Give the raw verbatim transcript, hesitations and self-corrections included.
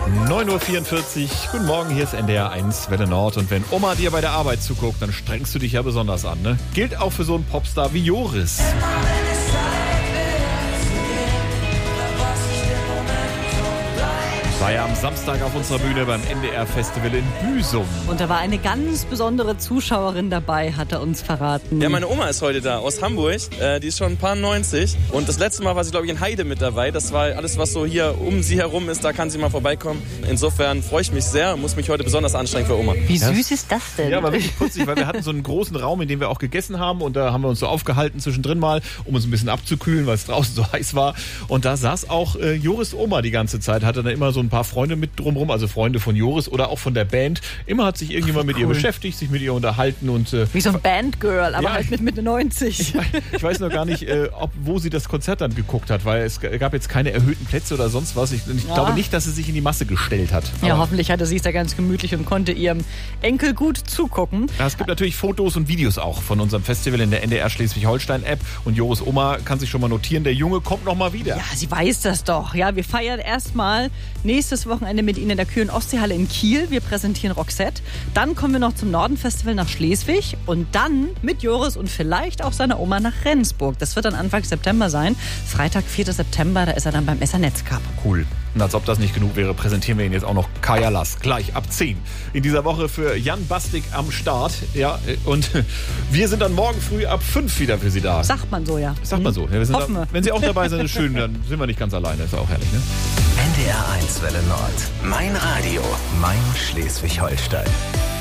neun Uhr vierundvierzig, guten Morgen, hier ist N D R eins Welle Nord. Und wenn Oma dir bei der Arbeit zuguckt, dann strengst du dich ja besonders an, ne? Gilt auch für so einen Popstar wie Joris. War ja am Samstag auf unserer Bühne beim N D R-Festival in Büsum. Und da war eine ganz besondere Zuschauerin dabei, hat er uns verraten. Ja, meine Oma ist heute da, aus Hamburg. Äh, die ist schon ein paar neunzig. Und das letzte Mal war sie, glaube ich, in Heide mit dabei. Das war alles, was so hier um sie herum ist, da kann sie mal vorbeikommen. Insofern freue ich mich sehr und muss mich heute besonders anstrengen für Oma. Wie süß ist das denn? Ja, war wirklich putzig, weil wir hatten so einen großen Raum, in dem wir auch gegessen haben. Und da haben wir uns so aufgehalten zwischendrin mal, um uns ein bisschen abzukühlen, weil es draußen so heiß war. Und da saß auch äh, Joris Oma die ganze Zeit, hatte da immer so ein paar Freunde mit drumherum, also Freunde von Joris oder auch von der Band. Immer hat sich irgendjemand mit cool. ihr beschäftigt, sich mit ihr unterhalten. Und, äh, Wie so ein Bandgirl, aber ja, halt mit Mitte neunzig. Ich, ich weiß noch gar nicht, äh, ob, wo sie das Konzert dann geguckt hat, weil es gab jetzt keine erhöhten Plätze oder sonst was. Ich, ich Ja. glaube nicht, dass sie sich in die Masse gestellt hat. Ja, Aber hoffentlich hatte sie es da ganz gemütlich und konnte ihrem Enkel gut zugucken. ja, es gibt natürlich Fotos und Videos auch von unserem Festival in der N D R Schleswig-Holstein-App. Und Joris Oma kann sich schon mal notieren, der Junge kommt noch mal wieder. Ja, sie weiß das doch. Ja, wir feiern erstmal nächstes Wochenende mit Ihnen in der Kühlen Ostseehalle in Kiel. Wir präsentieren Roxette. Dann kommen wir noch zum Norden-Festival nach Schleswig und dann mit Joris und vielleicht auch seiner Oma nach Rendsburg. Das wird dann Anfang September sein. Freitag, vierten September, da ist er dann beim Essernetz Cup. Cool. Und als ob das nicht genug wäre, präsentieren wir Ihnen jetzt auch noch Kaya Lass. Gleich ab zehn. In dieser Woche für Jan Bastik am Start. Ja, und wir sind dann morgen früh ab fünf wieder für Sie da. Sagt man so, ja. Sagt man so. Ja, wir sind Hoffen da, wir. wenn Sie auch dabei sind, ist schön, dann sind wir nicht ganz alleine. Ist auch herrlich, ne? N D R eins Welle Nord. Mein Radio. Mein Schleswig-Holstein.